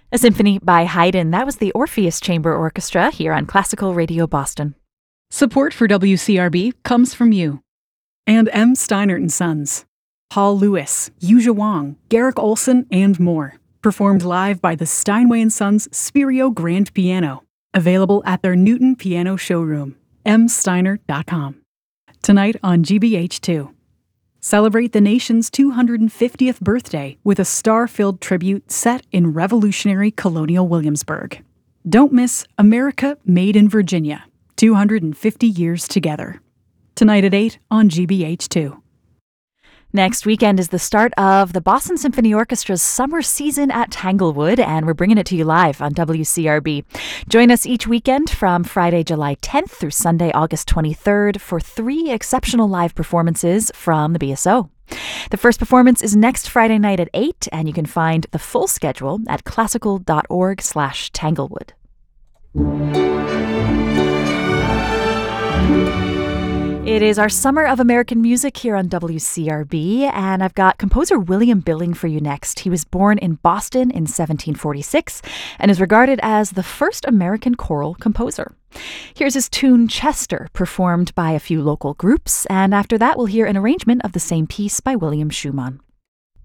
A symphony by Haydn. That was the Orpheus Chamber Orchestra here on Classical Radio Boston. Support for WCRB comes from you. And M. Steinert & Sons. Paul Lewis, Yuja Wang, Garrick Olson, and more. Performed live by the Steinway & Sons Spirio Grand Piano. Available at their Newton Piano Showroom. msteiner.com. Tonight on GBH2. Celebrate the nation's 250th birthday with a star-filled tribute set in revolutionary colonial Williamsburg. Don't miss America Made in Virginia, 250 years together. Tonight at 8 on GBH2. Next weekend is the start of the Boston Symphony Orchestra's summer season at Tanglewood, and we're bringing it to you live on WCRB. Join us each weekend from Friday, July 10th through Sunday, August 23rd for 3 exceptional live performances from the BSO. The first performance is next Friday night at 8, and you can find the full schedule at classical.org/Tanglewood. It is our Summer of American Music here on WCRB, and I've got composer William Billing for you next. He was born in Boston in 1746 and is regarded as the first American choral composer. Here's his tune Chester, performed by a few local groups, and after that we'll hear an arrangement of the same piece by William Schumann.